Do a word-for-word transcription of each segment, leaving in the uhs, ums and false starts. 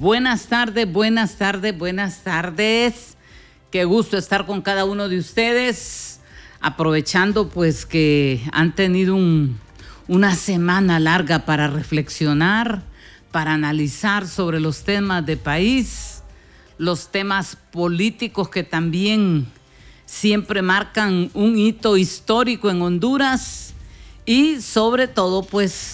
Buenas tardes, buenas tardes, buenas tardes. Qué gusto estar con cada uno de ustedes, aprovechando pues que han tenido un, una semana larga para reflexionar, para analizar sobre los temas de país, los temas políticos que también siempre marcan un hito histórico en Honduras y sobre todo pues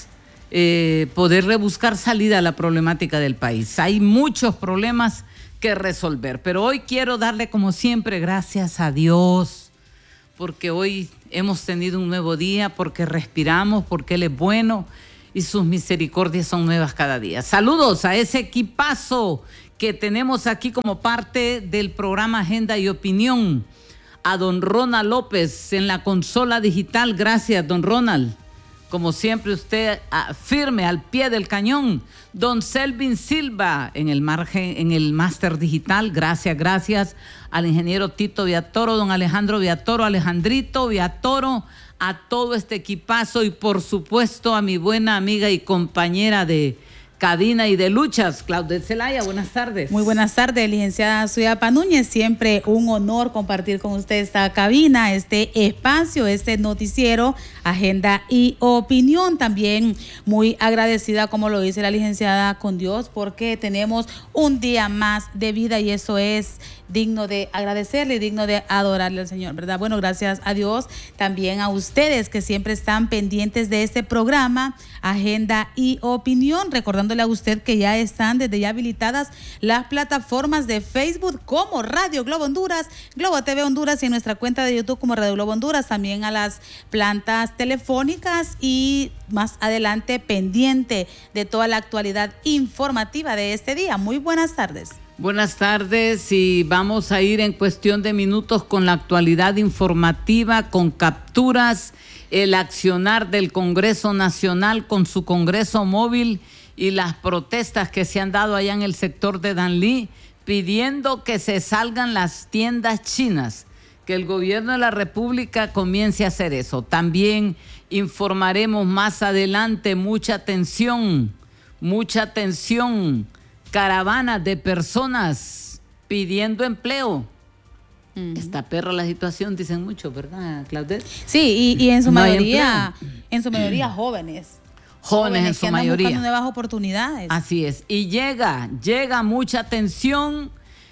eh, poder rebuscar salida a la problemática del país. Hay muchos problemas que resolver, pero hoy quiero darle como siempre gracias a Dios porque hoy hemos tenido un nuevo día, porque respiramos, porque Él es bueno y sus misericordias son nuevas cada día. Saludos a ese equipazo que tenemos aquí como parte del programa Agenda y Opinión. A don Ronald López en la consola digital. Gracias, don Ronald. Como siempre, usted ah, firme al pie del cañón. Don Selvin Silva en el margen, en el máster digital. Gracias, gracias al ingeniero Tito Villatoro, don Alejandro Villatoro, Alejandrito Villatoro, a todo este equipazo y por supuesto a mi buena amiga y compañera de cabina y de luchas, Claudette Zelaya. Buenas tardes. Muy buenas tardes, licenciada Suyapa Núñez. Siempre un honor compartir con usted esta cabina, este espacio, este noticiero, Agenda y Opinión. También muy agradecida, como lo dice la licenciada, con Dios, porque tenemos un día más de vida y eso es digno de agradecerle y digno de adorarle al Señor, ¿verdad? Bueno, gracias a Dios, también a ustedes que siempre están pendientes de este programa, Agenda y Opinión, recordándole a usted que ya están desde ya habilitadas las plataformas de Facebook como Radio Globo Honduras, Globo T V Honduras y en nuestra cuenta de YouTube como Radio Globo Honduras, también a las plantas telefónicas y más adelante pendiente de toda la actualidad informativa de este día. Muy buenas tardes. Buenas tardes y vamos a ir en cuestión de minutos con la actualidad informativa, con capturas, el accionar del Congreso Nacional con su Congreso Móvil y las protestas que se han dado allá en el sector de Danlí pidiendo que se salgan las tiendas chinas, que el gobierno de la República comience a hacer eso. También informaremos más adelante, mucha atención, mucha atención. Caravanas de personas pidiendo empleo. Uh-huh. Está perra la situación, dicen mucho, ¿verdad, Claudette? Sí, y, y en su no mayoría, en su mayoría jóvenes. Jóvenes, jóvenes en su que mayoría. Andan buscando nuevas oportunidades. Así es. Y llega, llega mucha atención,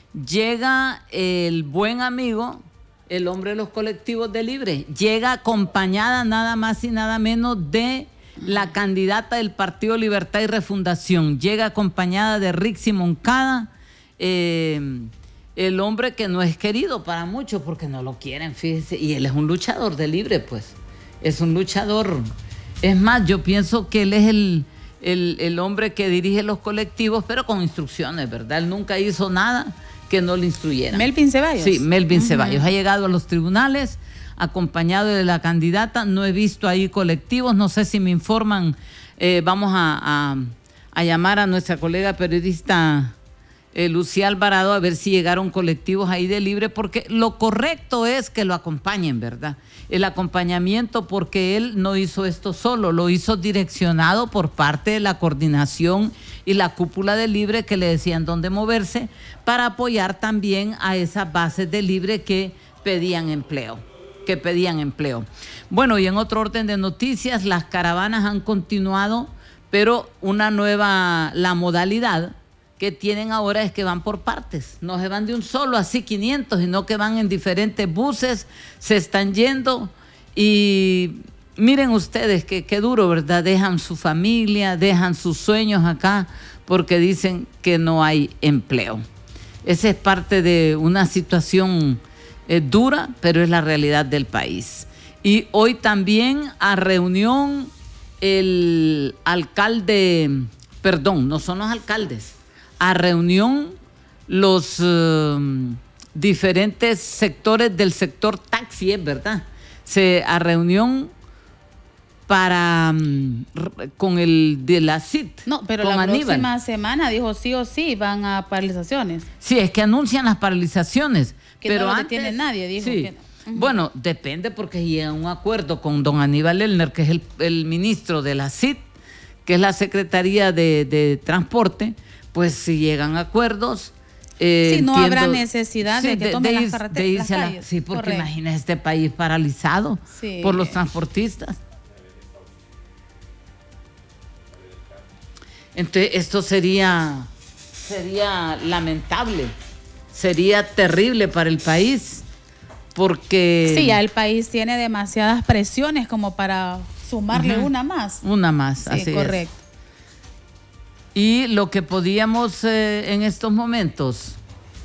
llega el buen amigo, el hombre de los colectivos de Libre, llega acompañada nada más y nada menos de la candidata del Partido Libertad y Refundación. Llega acompañada de Rixi Moncada, eh, el hombre que no es querido para muchos porque no lo quieren, fíjese, y él es un luchador de Libre, pues, es un luchador. Es más, yo pienso que él es el, el, el hombre que dirige los colectivos, pero con instrucciones, ¿verdad? Él nunca hizo nada que no le instruyeran. Melvin Ceballos. Sí, Melvin uh-huh. Ceballos. Ha llegado a los tribunales acompañado de la candidata. No he visto ahí colectivos, no sé si me informan. Eh, vamos a, a, a llamar a nuestra colega periodista eh, Lucía Alvarado a ver si llegaron colectivos ahí de Libre, porque lo correcto es que lo acompañen, ¿verdad? El acompañamiento, porque él no hizo esto solo, lo hizo direccionado por parte de la coordinación y la cúpula de Libre que le decían dónde moverse para apoyar también a esas bases de Libre que pedían empleo. que pedían empleo. Bueno, y en otro orden de noticias, las caravanas han continuado, pero una nueva, la modalidad que tienen ahora es que van por partes, no se van de un solo, así quinientos, sino que van en diferentes buses, se están yendo y miren ustedes qué qué duro, ¿verdad? Dejan su familia, dejan sus sueños acá porque dicen que no hay empleo. Esa es parte de una situación es dura, pero es la realidad del país. Y hoy también a reunión el alcalde, perdón, no son los alcaldes, a reunión los uh, diferentes sectores del sector taxi, es verdad, se a reunión para um, con el de la C I T. No, pero con la Aníbal. Próxima semana dijo sí o sí van a paralizaciones. Sí, es que anuncian las paralizaciones. Que pero no lo antes, detiene nadie, dijo. Sí. Que no. Uh-huh. Bueno, depende porque llega un acuerdo con don Aníbal Elner, que es el, el ministro de la C I T, que es la Secretaría de, de Transporte, pues si llegan a acuerdos. Eh, sí, no entiendo, habrá necesidad sí, de que tomen de, las carreteras. De la, sí, porque correcto. Imagina este país paralizado sí. por los transportistas. Entonces, esto sería, sería lamentable, sería terrible para el país, porque... Sí, ya el país tiene demasiadas presiones como para sumarle uh-huh. una más. Una más, sí, así correcto. es. Y lo que podíamos eh, en estos momentos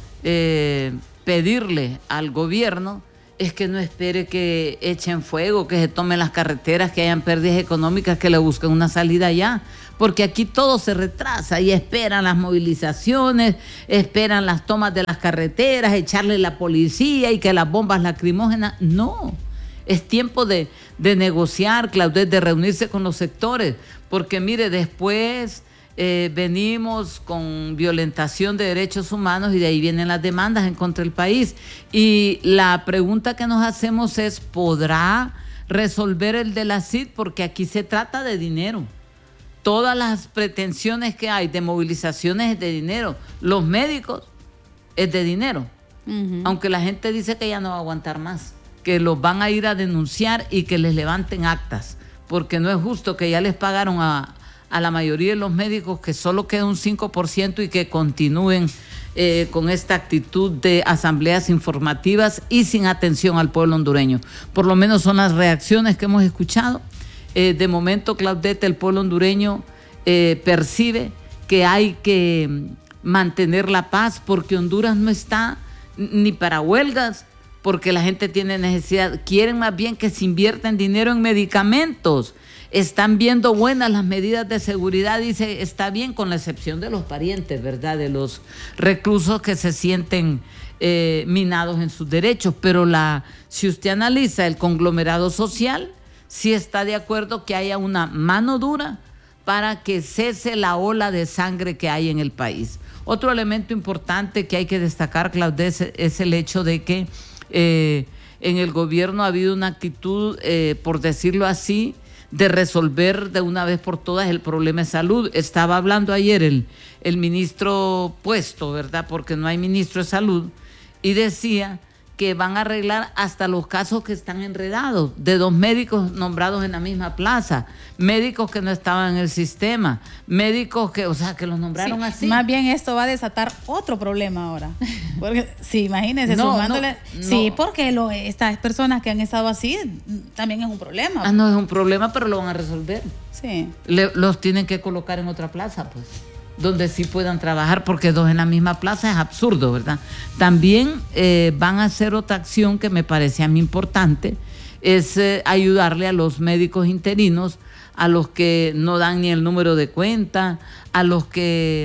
eh, pedirle al gobierno es que no espere que echen fuego, que se tomen las carreteras, que hayan pérdidas económicas, que le busquen una salida ya, porque aquí todo se retrasa y esperan las movilizaciones, esperan las tomas de las carreteras, echarle la policía y que las bombas lacrimógenas. No, es tiempo de, de negociar, Claudette, de reunirse con los sectores, porque mire, después... Eh, venimos con violentación de derechos humanos y de ahí vienen las demandas en contra del país. Y la pregunta que nos hacemos es, ¿podrá resolver el de la C I D? Porque aquí se trata de dinero. Todas las pretensiones que hay de movilizaciones es de dinero. Los médicos es de dinero. Uh-huh. Aunque la gente dice que ya no va a aguantar más, que los van a ir a denunciar y que les levanten actas, porque no es justo que ya les pagaron a... a la mayoría de los médicos que solo queda un cinco por ciento y que continúen eh, con esta actitud de asambleas informativas y sin atención al pueblo hondureño. Por lo menos son las reacciones que hemos escuchado. Eh, de momento, Claudette, el pueblo hondureño eh, percibe que hay que mantener la paz porque Honduras no está ni para huelgas, porque la gente tiene necesidad. Quieren más bien que se invierta en dinero en medicamentos. Están viendo buenas las medidas de seguridad, dice, está bien con la excepción de los parientes, ¿verdad? De los reclusos que se sienten eh, minados en sus derechos. Pero la, si usted analiza el conglomerado social, sí está de acuerdo que haya una mano dura para que cese la ola de sangre que hay en el país. Otro elemento importante que hay que destacar, Claudette, es, es el hecho de que eh, en el gobierno ha habido una actitud, eh, por decirlo así, de resolver de una vez por todas el problema de salud. Estaba hablando ayer el, el ministro puesto, ¿verdad? Porque no hay ministro de salud, y decía que van a arreglar hasta los casos que están enredados, de dos médicos nombrados en la misma plaza, médicos que no estaban en el sistema, médicos que, o sea, que los nombraron sí, así. Más bien esto va a desatar otro problema ahora. Porque, sí, imagínense, no, sumándole. No, sí, no. porque lo, estas personas que han estado así también es un problema. Ah, no es un problema, pero lo van a resolver. Sí. Le, los tienen que colocar en otra plaza, pues, donde sí puedan trabajar, porque dos en la misma plaza es absurdo, ¿verdad? También eh, van a hacer otra acción que me parece a mí importante, es eh, ayudarle a los médicos interinos, a los que no dan ni el número de cuenta, a los que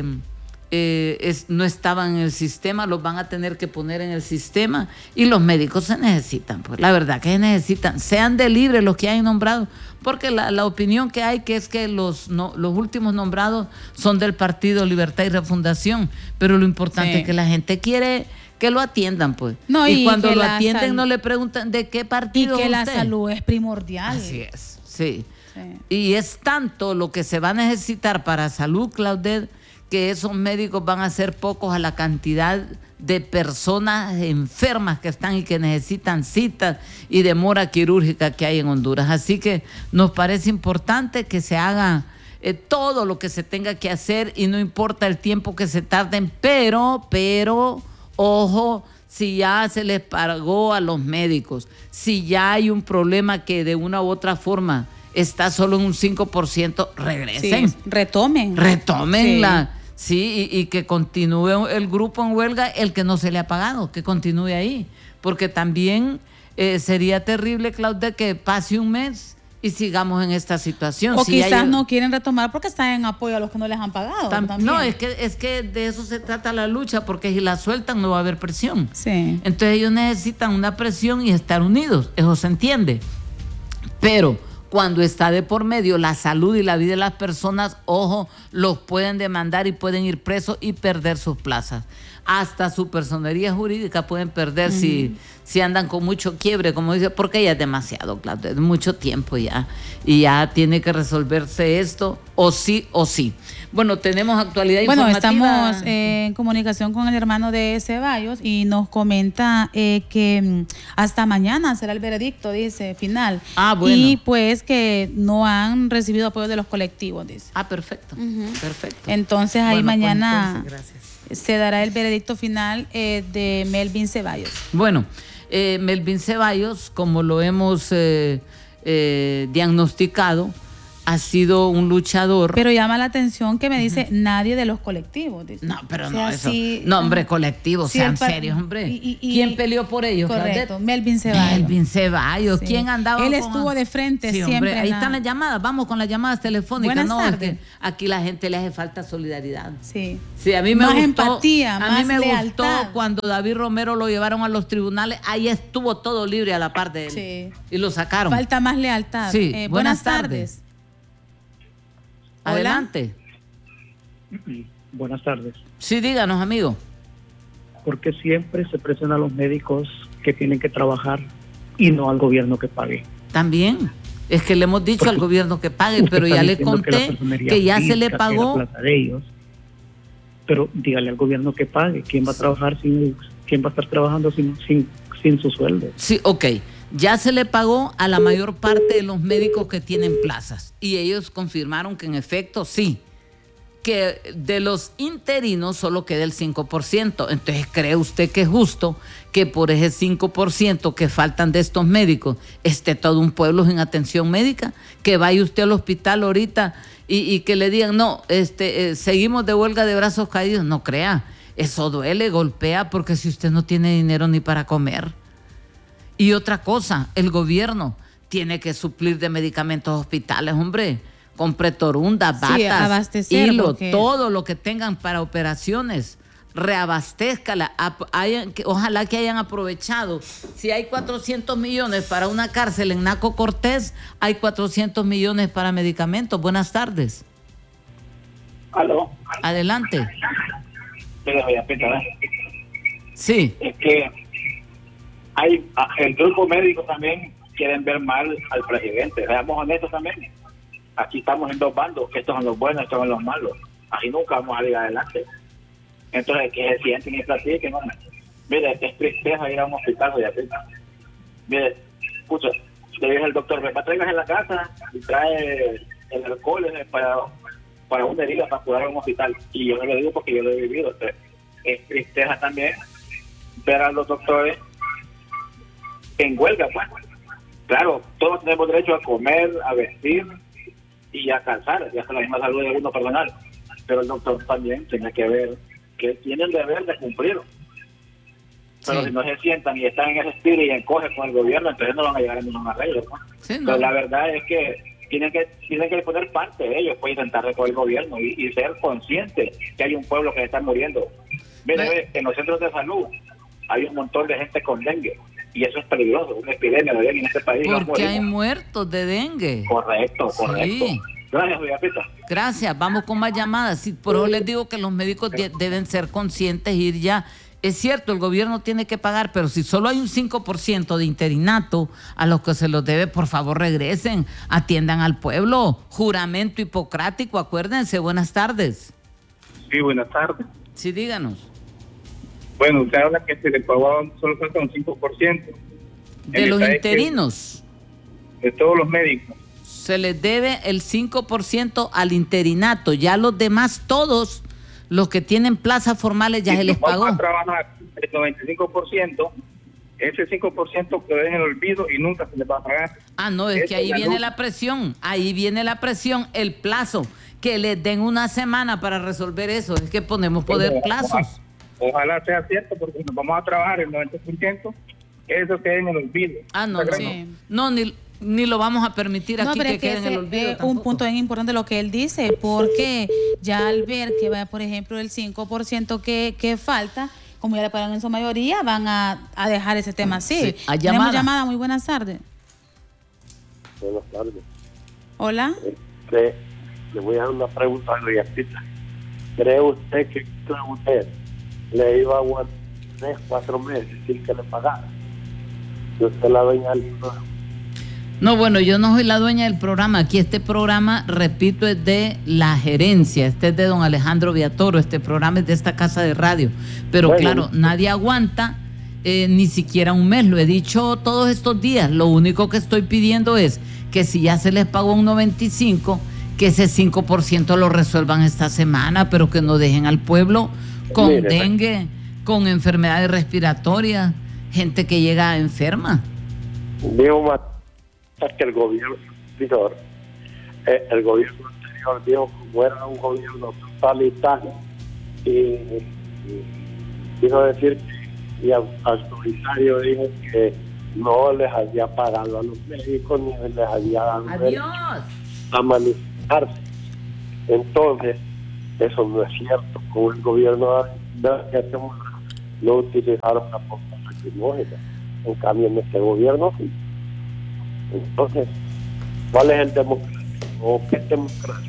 eh, es, no estaban en el sistema, los van a tener que poner en el sistema, y los médicos se necesitan, pues la verdad que se necesitan, sean de libre los que hayan nombrado, porque la, la opinión que hay que es que los, no, los últimos nombrados son del Partido Libertad y Refundación, pero lo importante sí. es que la gente quiere que lo atiendan, pues. No, y, y cuando lo atienden sal... no le preguntan de qué partido. Y que usted. La salud es primordial. Así es, sí. sí. Y es tanto lo que se va a necesitar para salud, Claudette, que esos médicos van a ser pocos a la cantidad de personas enfermas que están y que necesitan citas y demora quirúrgica que hay en Honduras. Así que nos parece importante que se haga eh, todo lo que se tenga que hacer, y no importa el tiempo que se tarden, pero, pero, ojo, si ya se les pagó a los médicos, si ya hay un problema que de una u otra forma está solo en un cinco por ciento, regresen. Sí, retomen. Retomenla. Sí. Sí, y, y que continúe el grupo en huelga, el que no se le ha pagado, que continúe ahí. Porque también eh, sería terrible, Claudia, que pase un mes y sigamos en esta situación. O si quizás hay... no quieren retomar porque están en apoyo a los que no les han pagado. Tam- no, es que, es que de eso se trata la lucha, porque si la sueltan no va a haber presión. Sí. Entonces ellos necesitan una presión y estar unidos, eso se entiende. Pero cuando está de por medio la salud y la vida de las personas, ojo, los pueden demandar y pueden ir presos y perder sus plazas. hasta su personería jurídica pueden perder uh-huh. si, si andan con mucho quiebre, como dice, porque ya es demasiado, claro, es mucho tiempo ya, y ya tiene que resolverse esto, o sí o sí. Bueno, tenemos actualidad bueno, informativa. Bueno, estamos eh, en comunicación con el hermano de Ceballos y nos comenta eh, que hasta mañana será el veredicto, dice, final. Ah, bueno. Y pues que no han recibido apoyo de los colectivos, dice. Ah, perfecto, uh-huh. perfecto. Entonces ahí bueno, mañana pues, entonces, se dará el veredicto final eh, de Melvin Ceballos. Bueno, eh, Melvin Ceballos, como lo hemos eh, eh, diagnosticado, ha sido un luchador. Pero llama la atención que me dice uh-huh. nadie de los colectivos. Dice. No, pero o sea, no, eso. Sí, no, hombre, colectivos, sí, sean par- serios, hombre. Y, y, y, ¿Quién peleó por ellos? Correcto, Melvin Ceballos. Melvin Ceballos. Sí. ¿Quién andaba? Él con... estuvo de frente sí, siempre. Hombre, ahí la... están las llamadas. Vamos con las llamadas telefónicas. Buenas no, tardes. es que aquí la gente le hace falta solidaridad. Sí. Sí, a mí me más gustó. empatía, a más mí me lealtad. gustó cuando David Romero lo llevaron a los tribunales. Ahí estuvo todo libre a la par de él. Sí. Y lo sacaron. Falta más lealtad. Sí. Eh, buenas, buenas tardes. tardes. Adelante. Buenas tardes. Sí, díganos, amigo. Porque siempre se presiona a los médicos que tienen que trabajar y no al gobierno que pague. También. Es que le hemos dicho Porque al gobierno que pague, pero ya le conté que, que ya se le pagó. La plata de ellos. Pero dígale al gobierno que pague. ¿Quién va a trabajar sin, quién va a estar trabajando sin, sin, sin su sueldo? Sí, ok. Ya se le pagó a la mayor parte de los médicos que tienen plazas y ellos confirmaron que en efecto sí, que de los interinos solo queda el cinco por ciento. Entonces, ¿cree usted que es justo que por ese cinco por ciento que faltan de estos médicos esté todo un pueblo sin atención médica? Que vaya usted al hospital ahorita y, y que le digan, no, este, eh, seguimos de huelga de brazos caídos. No crea, eso duele, golpea, porque si usted no tiene dinero ni para comer. Y otra cosa, el gobierno tiene que suplir de medicamentos hospitales, hombre. Compre torundas, batas, sí, hilo, porque... todo lo que tengan para operaciones. Reabastézcala. Hayan, ojalá que hayan aprovechado. Si hay cuatrocientos millones para una cárcel en Naco Cortés, hay cuatrocientos millones para medicamentos. Buenas tardes. Aló. Adelante. Sí. Es que hay el grupo médico también quieren ver mal al presidente. Seamos honestos también. Aquí estamos en dos bandos. Estos son los buenos, estos son los malos. Así nunca vamos a ir adelante. Entonces, que se sienten y platiquen, ¿no? Mire, es tristeza ir a un hospital de Africa. Mire, escucha, le dije al doctor, me traigas en la casa y trae el alcohol para, para una herida para curar a un hospital. Y yo no lo digo porque yo lo he vivido. Entonces, es tristeza también ver a los doctores en huelga, pues. Claro, todos tenemos derecho a comer, a vestir y a calzar, y hasta la misma salud de uno personal. Pero el doctor también tiene que ver que tiene el deber de cumplir. Pero sí, si no se sientan y están en ese espíritu y encogen con el gobierno, entonces no van a llegar a ningún arreglo, ¿no? Sí, no. Pero la verdad es que tienen que tienen que poner parte de ellos, pues intentar con el gobierno y, y ser conscientes que hay un pueblo que está muriendo. Mire, ve, en los centros de salud hay un montón de gente con dengue. Y eso es peligroso, una epidemia de dengue en este país. Porque hay muertos de dengue. Correcto, correcto. Sí. Gracias, doña Pita. Gracias, vamos con más llamadas. Sí, por eso les digo que los médicos de- deben ser conscientes e ir ya. Es cierto, el gobierno tiene que pagar, pero si solo hay un cinco por ciento de interinato a los que se los debe, por favor regresen, atiendan al pueblo. Juramento hipocrático, acuérdense. Buenas tardes. Sí, buenas tardes. Sí, díganos. Bueno, usted habla que se le pagó solo falta un cinco por ciento. De los interinos. De todos los médicos. Se les debe el cinco por ciento al interinato. Ya los demás, todos los que tienen plazas formales, ya y se les vamos pagó. a trabajar el noventa y cinco por ciento, ese cinco por ciento quedó en el olvido y nunca se les va a pagar. Ah, no, es Esa que ahí es la viene luz. la presión. Ahí viene la presión, el plazo. Que les den una semana para resolver eso. Es que ponemos poder Pero, plazos. Ojalá sea cierto, porque nos vamos a trabajar el noventa por ciento, eso queda en el olvido. Ah, no, no. Sí. No, ni, ni lo vamos a permitir No, aquí pero que es que quede en el ese olvido. es un punto bien importante lo que él dice, porque ya al ver que va, por ejemplo, el cinco por ciento que, que falta, como ya le pagan en su mayoría, van a, a dejar ese tema así. Sí, a Tenemos llamada. llamada, muy buenas tardes. Buenas tardes. Hola. Este, le voy a dar una pregunta a doña Pita. ¿Cree usted que usted le iba a aguantar tres, cuatro meses sin que le pagara. Yo soy la dueña del programa. No, bueno, yo no soy la dueña del programa. Aquí este programa, repito, es de la gerencia. Este es de don Alejandro Villatoro. Este programa es de esta casa de radio. Pero bueno, claro, nadie aguanta eh, ni siquiera un mes. Lo he dicho todos estos días. Lo único que estoy pidiendo es que si ya se les pagó un noventa y cinco, que ese cinco por ciento lo resuelvan esta semana, pero que no dejen al pueblo con Mire, dengue, con enfermedades respiratorias, gente que llega enferma. Dijo más que el gobierno anterior, eh, el gobierno anterior dijo como era un gobierno totalitario y, y dijo decir que y autoritario dijo que no les había pagado a los médicos ni les había dado a manifestarse. Entonces eso no es cierto. Con el gobierno de no utilizaron la pompa lacrimógena, en cambio en este gobierno sí. Entonces, ¿cuál es el democrático o qué es democracia?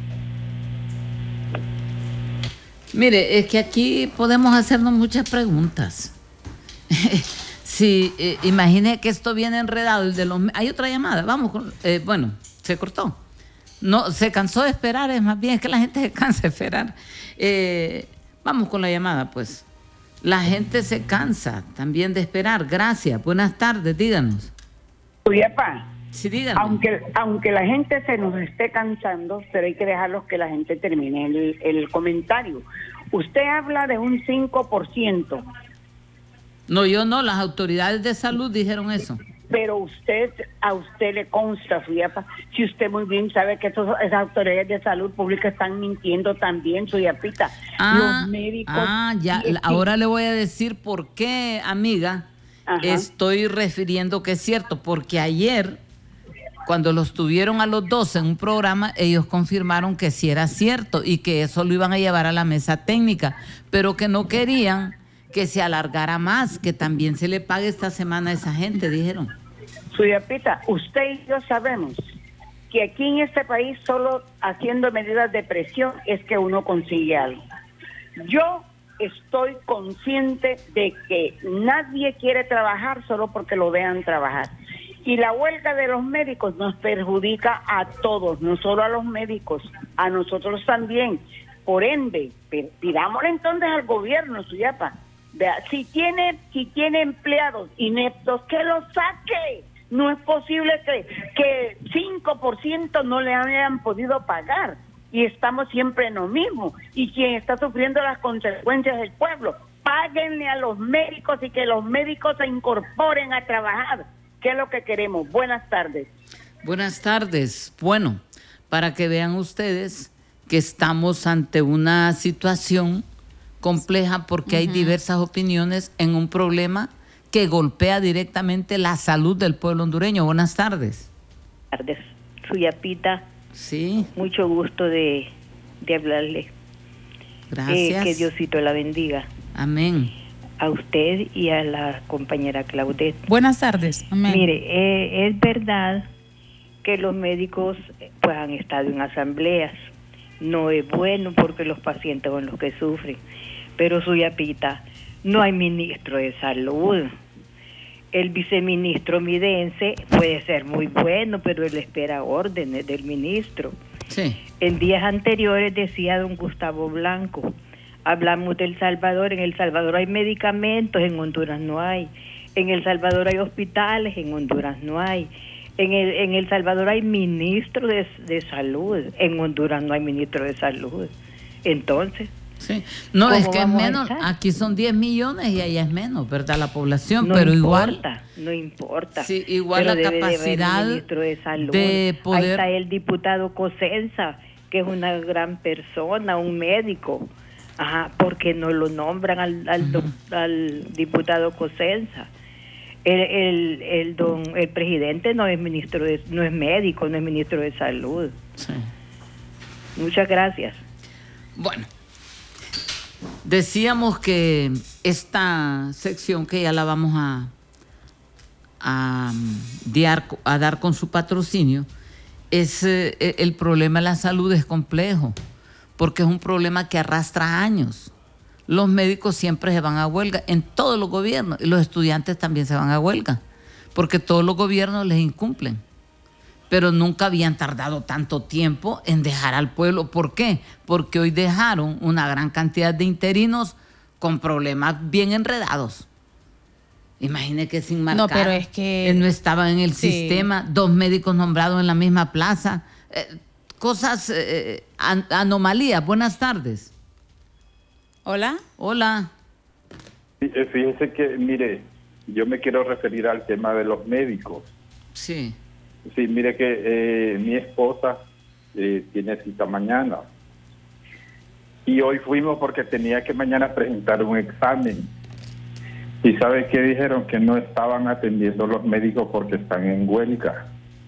Mire, es que aquí podemos hacernos muchas preguntas. Sí, eh, imagine que esto viene enredado. El de los, hay otra llamada, vamos con, eh, bueno, se cortó. No, se cansó de esperar, es más bien es que la gente se cansa de esperar. Eh, vamos con la llamada, pues. La gente se cansa también de esperar. Gracias, buenas tardes, díganos. Suyapa, sí, díganos. Aunque, aunque la gente se nos esté cansando, pero hay que dejarlos que la gente termine el, el comentario. Usted habla de un cinco por ciento. No, yo no, las autoridades de salud dijeron eso. Pero usted, a usted le consta, Suyapa, si usted muy bien sabe que esos, esas autoridades de salud pública están mintiendo también, Suyapita. Ah, los médicos... Ah, ya, y, ahora le voy a decir por qué, amiga, ajá, estoy refiriendo que es cierto, porque ayer, cuando los tuvieron a los dos en un programa, ellos confirmaron que sí era cierto y que eso lo iban a llevar a la mesa técnica, pero que no querían que se alargara más, que también se le pague esta semana a esa gente, dijeron. Suyapita, usted y yo sabemos que aquí en este país solo haciendo medidas de presión es que uno consigue algo. Yo estoy consciente de que nadie quiere trabajar solo porque lo vean trabajar. Y la huelga de los médicos nos perjudica a todos, no solo a los médicos, a nosotros también. Por ende, pidámosle entonces al gobierno, Suyapa, vea, si tiene, si tiene empleados ineptos, que los saque. No es posible que, que cinco por ciento no le hayan podido pagar. Y estamos siempre en lo mismo. Y quien está sufriendo las consecuencias del pueblo, páguenle a los médicos y que los médicos se incorporen a trabajar. ¿Qué es lo que queremos? Buenas tardes. Buenas tardes. Bueno, para que vean ustedes que estamos ante una situación compleja porque uh-huh. hay diversas opiniones en un problema que golpea directamente la salud del pueblo hondureño. Buenas tardes. Buenas tardes. Suyapita. Sí. Mucho gusto de, de hablarle. Gracias. Eh, que Diosito la bendiga. Amén. A usted y a la compañera Claudette. Buenas tardes. Amén. Mire, eh, es verdad que los médicos pues han estado en asambleas. No es bueno porque los pacientes son los que sufren. Pero Suyapita, no hay ministro de salud. El viceministro midense puede ser muy bueno, pero él espera órdenes del ministro. Sí. En días anteriores decía don Gustavo Blanco, hablamos del Salvador, en El Salvador hay medicamentos, en Honduras no hay. En El Salvador hay hospitales, en Honduras no hay. En el, en El Salvador hay ministro de, de salud, en Honduras no hay ministro de salud. Entonces... Sí, no, es que es menos, aquí son diez millones y allá es menos, ¿verdad? La población, no pero importa, igual. No importa. Sí, igual la capacidad de, de, salud. de poder. Ahí está el diputado Cosenza, que es una gran persona, un médico. Ajá, porque no lo nombran al, al, uh-huh. al diputado Cosenza. El, el, el, don, el presidente no es ministro de, no es médico, no es ministro de salud. Sí. Muchas gracias. Bueno. Decíamos que esta sección que ya la vamos a, a, diar, a dar con su patrocinio, es eh, el problema de la salud es complejo, porque es un problema que arrastra años. los médicos siempre se van a huelga en todos los gobiernos y los estudiantes también se van a huelga, porque todos los gobiernos les incumplen. Pero nunca habían tardado tanto tiempo en dejar al pueblo. ¿Por qué? Porque hoy dejaron una gran cantidad de interinos con problemas bien enredados. Imagine que sin marcar, no, pero es que no estaban en el sí. sistema, dos médicos nombrados en la misma plaza, eh, cosas, eh, an anomalías. Buenas tardes. Hola. Hola. Fíjense que, mire, yo me quiero referir al tema de los médicos. Sí. Sí, mire que eh, mi esposa eh, tiene cita mañana y hoy fuimos porque tenía que mañana presentar un examen y ¿sabe qué dijeron? Que no estaban atendiendo los médicos porque están en huelga.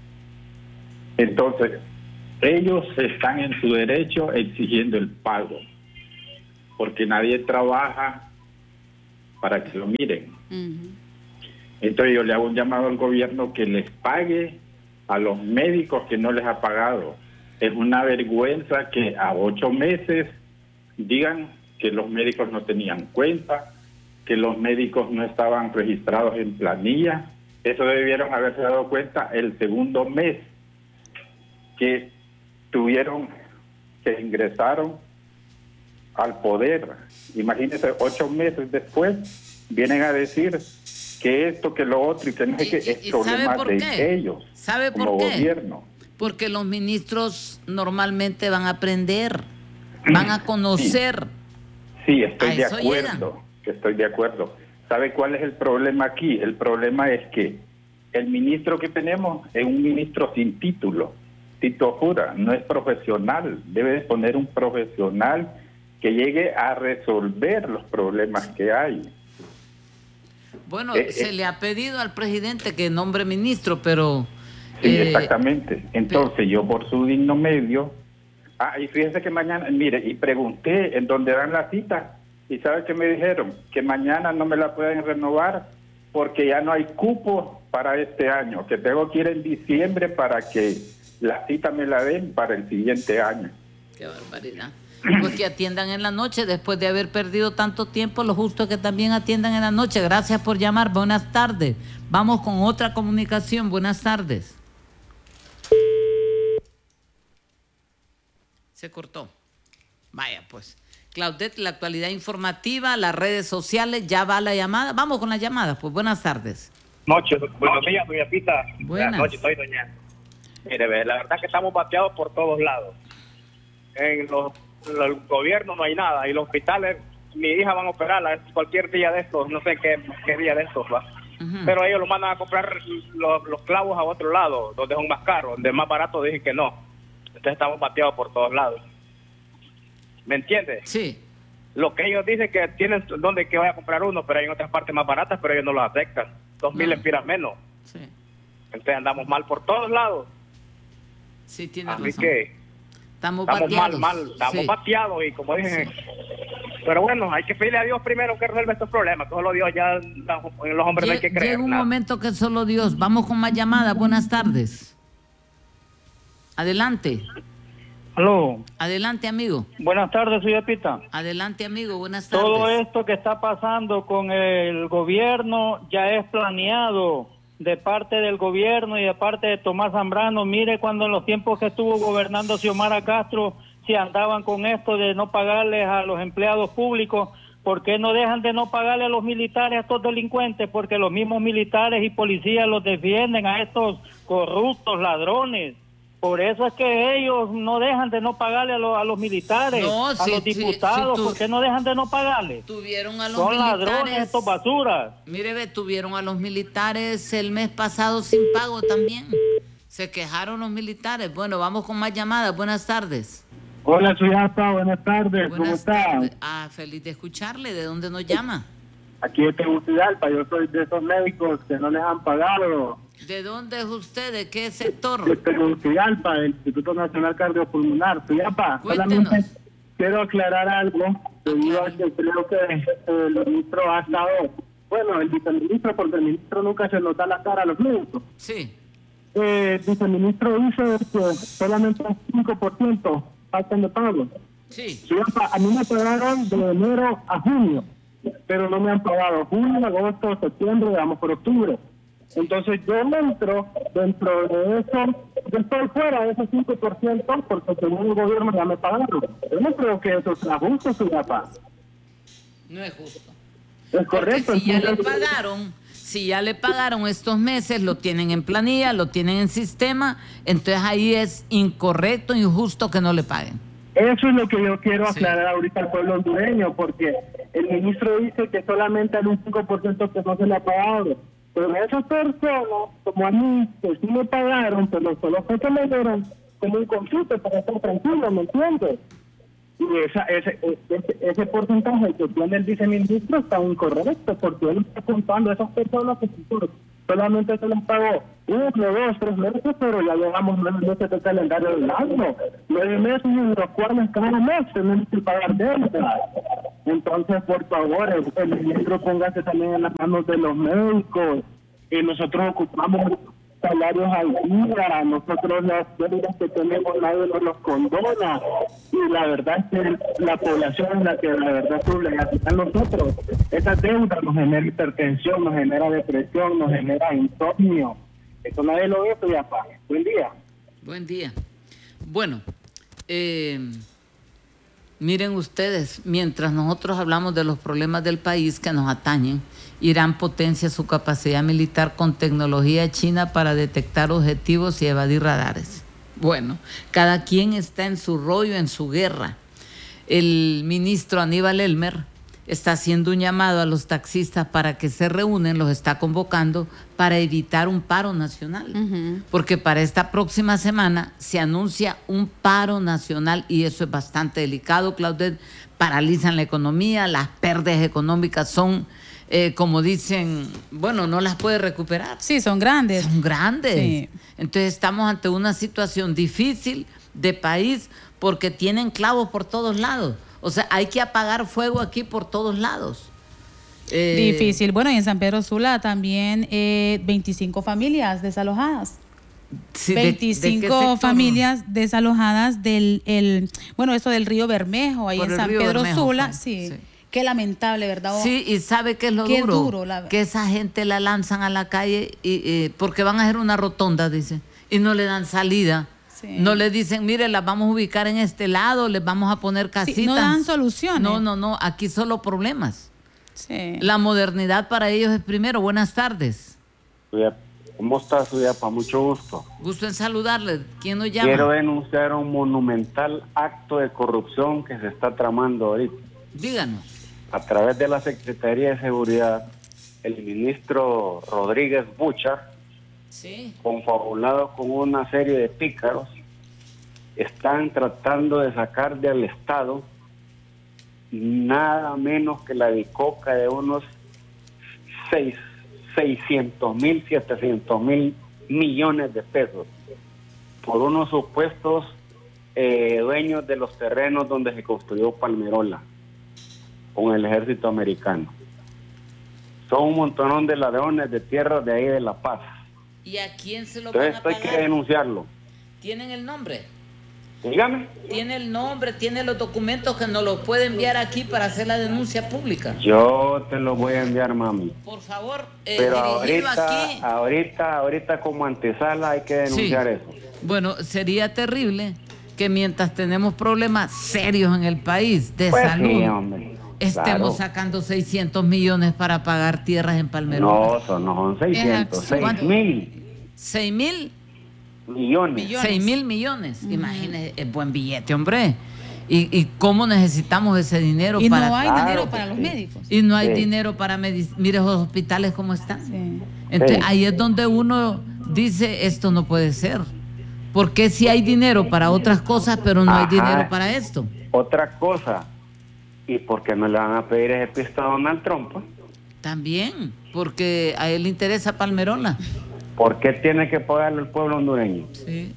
Entonces, ellos están en su derecho exigiendo el pago porque nadie trabaja para que lo miren. Uh-huh. Entonces yo le hago un llamado al gobierno que les pague a los médicos que no les ha pagado. Es una vergüenza que a ocho meses digan que los médicos no tenían cuenta, que los médicos no estaban registrados en planilla. Eso debieron haberse dado cuenta el segundo mes que tuvieron, que ingresaron al poder. Imagínense, ocho meses después vienen a decir que esto, que lo otro y que no sé qué, es problema de qué? ellos. ¿Sabe por como qué? Gobierno. Porque los ministros normalmente van a aprender, van a conocer. Sí, sí estoy de acuerdo, estoy de acuerdo. ¿Sabe cuál es el problema aquí? El problema es que el ministro que tenemos es un ministro sin título. Tito Jura, no es profesional, debe de poner un profesional que llegue a resolver los problemas que hay. Bueno, eh, se eh, le ha pedido al presidente que nombre ministro, pero... Sí, eh, exactamente. Entonces pero, yo por su digno medio... Ah, y fíjense que mañana, mire, y pregunté en dónde dan la cita, y ¿sabe qué me dijeron? Que mañana no me la pueden renovar porque ya no hay cupo para este año, que tengo que ir en diciembre para que la cita me la den para el siguiente año. Qué barbaridad. Pues que atiendan en la noche, después de haber perdido tanto tiempo, lo justo es que también atiendan en la noche. Gracias por llamar, buenas tardes. Vamos con otra comunicación, buenas tardes. Se cortó. Vaya pues. Claudette, la actualidad informativa, las redes sociales, ya va la llamada. Vamos con las llamadas, pues buenas tardes. Noche, buenos días, doña Pita. Buenas noches, soy doña. Mire, la verdad que estamos bateados por todos lados. En los el gobierno no hay nada y los hospitales, mi hija van a operarla cualquier día de estos, no sé qué, qué día de estos va, uh-huh. pero ellos lo mandan a comprar los, los clavos a otro lado, donde son más caros, donde es más barato dicen que no. Entonces estamos bateados por todos lados. ¿Me entiendes? Sí. Lo que ellos dicen que tienen donde que vaya a comprar uno, pero hay en otras partes más baratas, pero ellos no lo aceptan. Dos mil empiras menos. Sí. Entonces andamos mal por todos lados. Sí, tiene Así razón. que Estamos, estamos bateados. mal, mal, estamos sí. bateados y como dije, sí. Pero bueno, hay que pedirle a Dios primero que resuelva estos problemas, que solo Dios ya, en los hombres no hay que creer. Llega un nada. momento que solo Dios. Vamos con más llamadas, buenas tardes. Adelante. Aló. Adelante, amigo. Buenas tardes, soy Epita. Adelante, amigo, buenas tardes. Todo esto que está pasando con el gobierno ya es planeado de parte del gobierno y de parte de Tomás Zambrano. Mire, cuando en los tiempos que estuvo gobernando Xiomara Castro, si andaban con esto de no pagarles a los empleados públicos, ¿por qué no dejan de no pagarle a los militares, a estos delincuentes? Porque los mismos militares y policías los defienden a estos corruptos, ladrones. Por eso es que ellos no dejan de no pagarle a, lo, a los militares, no, a si, los diputados. si, si tu, ¿por qué no dejan de no pagarle? Tuvieron a los Son militares, ladrones estos basuras. Mire, ve, tuvieron a los militares el mes pasado sin pago también. Se quejaron los militares. Bueno, vamos con más llamadas. Buenas tardes. Hola, soy Asta. Buenas tardes. Buenas ¿Cómo está? Tardes. Ah, feliz de escucharle. ¿De dónde nos llama? Aquí de Tegucigalpa. Yo soy de esos médicos que no les han pagado. ¿De dónde es usted? ¿De qué sector? De Tegucigalpa, del Instituto Nacional Cardiopulmonar. Suyapa, solamente quiero aclarar algo, debido a que creo que el ministro ha estado, bueno, el viceministro, porque el ministro nunca se nos da la cara a los médicos. Sí. Eh, el viceministro dice que solamente un cinco por ciento faltan de pago. Sí. Suyapa, a mí me pagaron de enero a junio, pero no me han pagado junio, agosto, septiembre, vamos por octubre. Entonces yo entro dentro de eso, yo estoy fuera de ese cinco por ciento porque según el gobierno ya me pagaron. Yo no creo que eso sea justo, Suyapa. No es justo. Es correcto. Porque si ya le pagaron, si ya le pagaron estos meses, lo tienen en planilla, lo tienen en sistema, entonces ahí es incorrecto, injusto que no le paguen. Eso es lo que yo quiero aclarar sí. ahorita al pueblo hondureño, porque el ministro dice que solamente hay un cinco por ciento que no se le ha pagado. Pero esas personas, como a mí, que sí me pagaron, pero solo fue que me dieron como un conflicto para estar tranquilo, ¿me entiendes? Y esa, ese, ese, ese porcentaje que tiene el viceministro está incorrecto, porque él está contando a esas personas que solamente se les pagó uno, dos, tres meses, pero ya llevamos nueve meses de calendario del año. Nueve meses en los cuales cada mes tenemos que pagar deuda. Entonces, por favor, el, el ministro póngase también en las manos de los médicos. Y nosotros ocupamos salarios al día, nosotros las deudas que tenemos nadie nos los condona, y la verdad es que la población es la que la verdad sufre, a nosotros esa deuda nos genera hipertensión, nos genera depresión, nos genera insomnio, eso nadie lo ve, pues ya pa. Buen día. Buen día. Bueno, eh, miren ustedes, mientras nosotros hablamos de los problemas del país que nos atañen, Irán potencia su capacidad militar con tecnología china para detectar objetivos y evadir radares. Bueno, cada quien está en su rollo, en su guerra. El ministro Aníbal Elmer está haciendo un llamado a los taxistas para que se reúnen, los está convocando para evitar un paro nacional. Uh-huh. Porque para esta próxima semana se anuncia un paro nacional y eso es bastante delicado, Claudette. Paralizan la economía, las pérdidas económicas son... Eh, como dicen, bueno, no las puede recuperar. Sí, son grandes. Son grandes. Sí. Entonces estamos ante una situación difícil de país porque tienen clavos por todos lados. O sea, hay que apagar fuego aquí por todos lados. Eh, Difícil. Bueno, y en San Pedro Sula también eh, veinticinco familias desalojadas. Sí, veinticinco ¿de, de familias desalojadas del, el, bueno, eso del río Bermejo, ahí por en San Pedro Bermejo, Sula, sí. sí. Qué lamentable, ¿verdad? Sí, y ¿sabe qué es lo qué duro? duro la... Que esa gente la lanzan a la calle y, y, porque van a hacer una rotonda, dice, y no le dan salida. Sí. No le dicen, mire, las vamos a ubicar en este lado, les vamos a poner casitas. Sí, no dan soluciones. No, no, no, aquí solo problemas. Sí. La modernidad para ellos es primero. Buenas tardes. ¿Cómo está, Suyapa? Mucho gusto. Gusto en saludarle. ¿Quién nos llama? Quiero denunciar un monumental acto de corrupción que se está tramando ahorita. Díganos. A través de la Secretaría de Seguridad, el ministro Rodríguez Buchar, sí. confabulado con una serie de pícaros, están tratando de sacar del Estado nada menos que la bicoca de unos seiscientos mil, setecientos mil millones de pesos por unos supuestos eh, dueños de los terrenos donde se construyó Palmerola con el ejército americano. Son un montonón de ladrones de tierras de ahí de La Paz. ¿Y a quién se lo Entonces, van a pagar? Entonces hay que denunciarlo. ¿Tienen el nombre? Dígame. ¿Tiene el nombre, tiene los documentos que nos los puede enviar aquí para hacer la denuncia pública? Yo te lo voy a enviar, mami. Por favor, eh, Pero dirigido ahorita, aquí. ahorita, ahorita como antesala hay que denunciar Sí. eso. Bueno, sería terrible que mientras tenemos problemas serios en el país de Pues salud, sí, hombre. estemos Claro. sacando seiscientos millones para pagar tierras en Palmerola. No, son, no son seiscientos, seis mil. ¿Seis mil? Millones. Seis mil millones. Mm. Imagínese, es buen billete, hombre. ¿Y, y cómo necesitamos ese dinero? Y para... no hay claro, dinero para los médicos. Y no hay sí. dinero para medicinar. Mire los hospitales cómo están. Sí. Entonces Sí. ahí es donde uno dice, esto no puede ser. Porque si hay dinero para otras cosas, pero no Ajá. hay dinero para esto. Otra cosa, ¿y por qué no le van a pedir ese pisto a Donald Trump? También, porque a él le interesa Palmerola. ¿Por qué tiene que pagarlo el pueblo hondureño? Sí.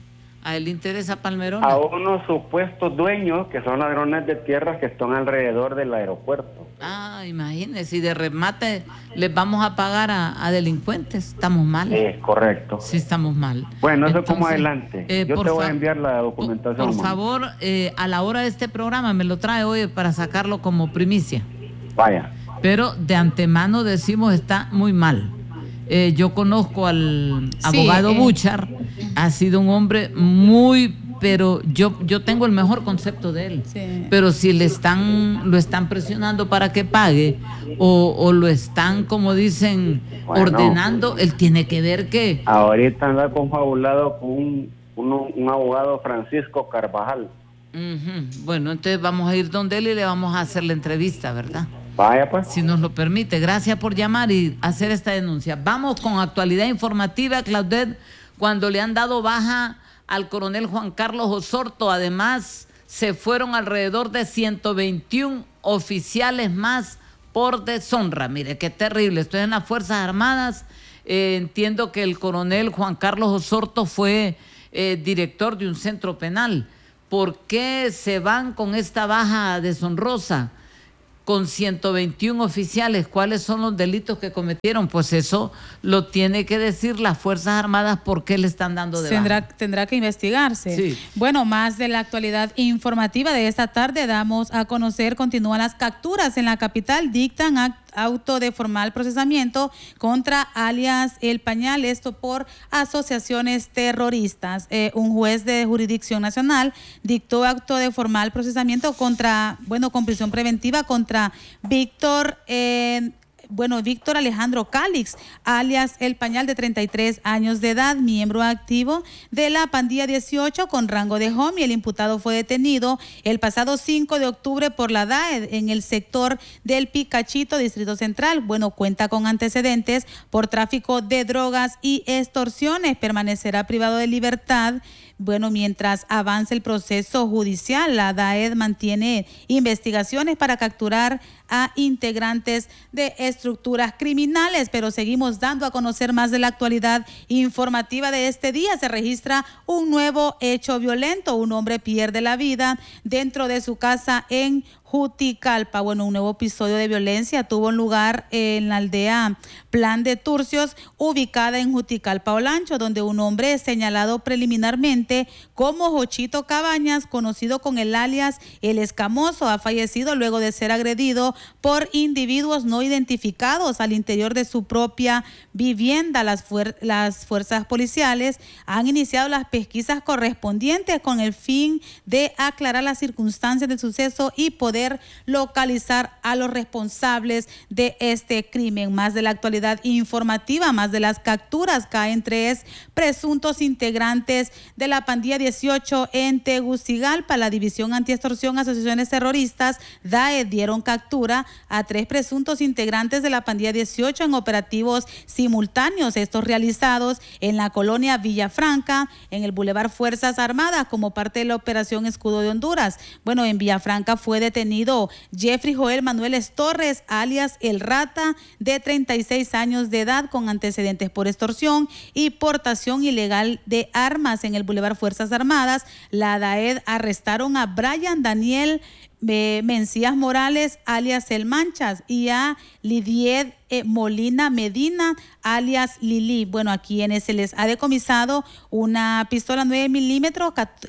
A él le interesa Palmerona. A unos supuestos dueños que son ladrones de tierras que están alrededor del aeropuerto. Ah, imagínese, y de remate les vamos a pagar a, a delincuentes. Estamos mal. Es correcto. Sí, estamos mal. Bueno, eso Entonces, como adelante. eh, Yo te voy a fa- enviar la documentación. Por mano. favor, eh, a la hora de este programa me lo trae hoy para sacarlo como primicia. Vaya. Pero de antemano decimos está muy mal. Eh, yo conozco al Sí, abogado eh. Buchar, ha sido un hombre muy, pero yo, yo tengo el mejor concepto de él. Sí. Pero si le están, lo están presionando para que pague o, o lo están, como dicen, Bueno. ordenando, él tiene que ver que... Ahorita anda confabulado con un, un, un abogado, Francisco Carvajal. Ujú. Bueno, entonces vamos a ir donde él y le vamos a hacer la entrevista, ¿verdad? Vaya pues. Si nos lo permite. Gracias por llamar y hacer esta denuncia. Vamos con actualidad informativa, Claudette. Cuando le han dado baja al coronel Juan Carlos Osorto, además se fueron alrededor de ciento veintiún oficiales más por deshonra. Mire, qué terrible. Estoy en las Fuerzas Armadas. Eh, entiendo que el coronel Juan Carlos Osorto fue eh, director de un centro penal. ¿Por qué se van con esta baja deshonrosa? Con ciento veintiún oficiales, ¿cuáles son los delitos que cometieron? Pues eso lo tiene que decir las Fuerzas Armadas, ¿por qué le están dando de Tendrá, baja? tendrá que investigarse. Sí. Bueno, más de la actualidad informativa de esta tarde damos a conocer, continúan las capturas en la capital, dictan act- auto de formal procesamiento contra alias El Pañal, esto por asociaciones terroristas. Eh, un juez de jurisdicción nacional dictó acto de formal procesamiento contra, bueno, con prisión preventiva contra Víctor eh, bueno, Víctor Alejandro Cálix, alias El Pañal, de treinta y tres años de edad, miembro activo de la pandilla dieciocho con rango de homie. El imputado fue detenido el pasado cinco de octubre por la D A E D en el sector del Picachito, Distrito Central. Bueno, cuenta con antecedentes por tráfico de drogas y extorsiones. Permanecerá privado de libertad. Bueno, mientras avanza el proceso judicial, la D A E D mantiene investigaciones para capturar a integrantes de estructuras criminales, pero seguimos dando a conocer más de la actualidad informativa de este día. Se registra un nuevo hecho violento. Un hombre pierde la vida dentro de su casa en Juticalpa. Bueno, un nuevo episodio de violencia tuvo lugar en la aldea Plan de Turcios, ubicada en Juticalpa, Olancho, donde un hombre señalado preliminarmente como Jochito Cabañas, conocido con el alias El Escamoso, ha fallecido luego de ser agredido por individuos no identificados al interior de su propia vivienda. Las, fuer las fuerzas policiales han iniciado las pesquisas correspondientes con el fin de aclarar las circunstancias del suceso y poder localizar a los responsables de este crimen. Más de la actualidad informativa, más de las capturas. Caen tres presuntos integrantes de la pandilla dieciocho en Tegucigalpa. La División Antiextorsión, Asociaciones Terroristas, D A E D, dieron captura a tres presuntos integrantes de la pandilla dieciocho en operativos simultáneos, estos realizados en la colonia Villafranca, en el Boulevard Fuerzas Armadas, como parte de la operación Escudo de Honduras. Bueno, en Villafranca fue detenido Jeffrey Joel Manuel Torres, alias El Rata, de treinta y seis años de edad, con antecedentes por extorsión y portación ilegal de armas en el Boulevard Fuerzas Armadas. La D A E D arrestaron a Brian Daniel eh, Mencías Morales, alias El Manchas, y a Lidied eh, Molina Medina, alias Lili. Bueno, a quienes se les ha decomisado una pistola nueve milímetros,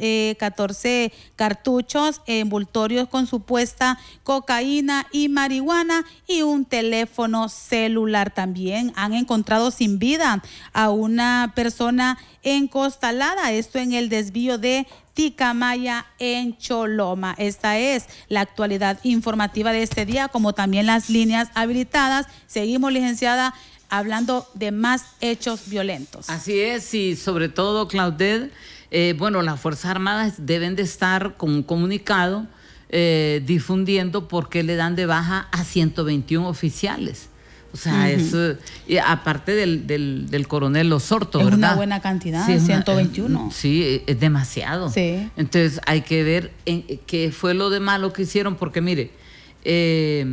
catorce cartuchos envoltorios con supuesta cocaína y marihuana y un teléfono celular. También han encontrado sin vida a una persona encostalada, esto en el desvío de Ticamaya, en Choloma. Esta es la actualidad informativa de este día, como también las líneas habilitadas. Seguimos, licenciada, hablando de más hechos violentos. Así es, y sobre todo, Claudette, eh, bueno, las Fuerzas Armadas deben de estar con un comunicado eh, difundiendo por qué le dan de baja a ciento veintiún oficiales. O sea, uh-huh. eso, y aparte del, del, del coronel Osorto, es ¿verdad? Una buena cantidad, sí, ciento veintiuno. Una, sí, es demasiado. Sí. Entonces hay que ver en, qué fue lo de malo que hicieron, porque mire, eh,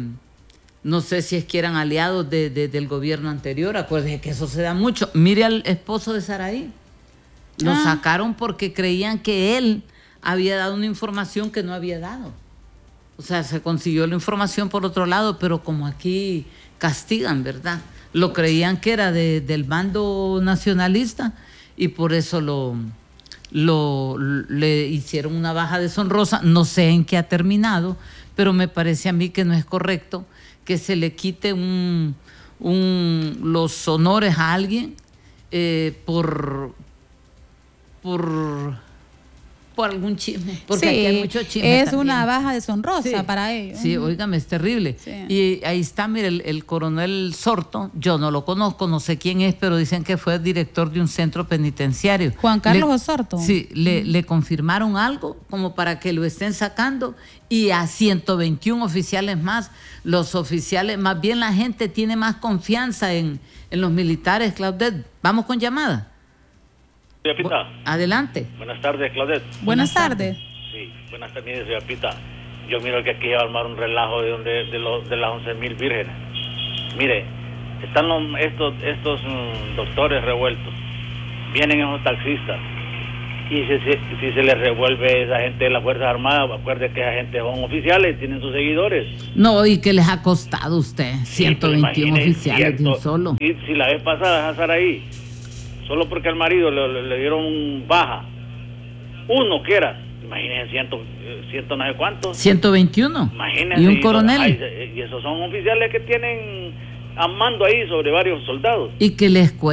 no sé si es que eran aliados de, de, del gobierno anterior, acuérdense que eso se da mucho. Mire al esposo de Saraí, Lo Ah. sacaron porque creían que él había dado una información que no había dado. O sea, se consiguió la información por otro lado, pero como aquí castigan, ¿verdad? Lo creían que era de, del bando nacionalista y por eso lo, lo le hicieron una baja deshonrosa. No sé en qué ha terminado, pero me parece a mí que no es correcto que se le quite un, un, los honores a alguien eh, por, por, por algún chisme. Porque Sí, aquí hay mucho chisme es también. una baja deshonrosa Sí, para ellos. Sí, óigame, es terrible. Sí. Y ahí está, mire, el, el coronel Sorto, yo no lo conozco, no sé quién es, pero dicen que fue director de un centro penitenciario. Juan Carlos Le- Osorto. Sí, le, le confirmaron algo como para que lo estén sacando y a ciento veintiún oficiales más. Los oficiales, más bien la gente tiene más confianza en, en los militares, Claudette. Vamos con llamada. Señora Pita, Adelante. buenas tardes, Claudette. Buenas tardes. Sí, buenas tardes, señora Pita. Yo miro que aquí va a armar un relajo de, donde, de, los, de las once mil vírgenes. Mire, están los, estos, estos mm, doctores revueltos, vienen esos taxistas, y si, si, si se les revuelve esa gente de las Fuerzas Armadas, acuerde que esa gente son oficiales, tienen sus seguidores. No, ¿y qué les ha costado a usted? ciento veintiún imagine, oficiales de un cierto. solo. Y si la vez pasada a Saraí, solo porque al marido le, le- le dieron baja, uno que era, imagínense, ciento, eh, ciento no sé cuántos. ciento veintiuno. Imagínense. Y un y- coronel. ay, y esos son oficiales que tienen a mando ahí sobre varios soldados. Y que les cuesta.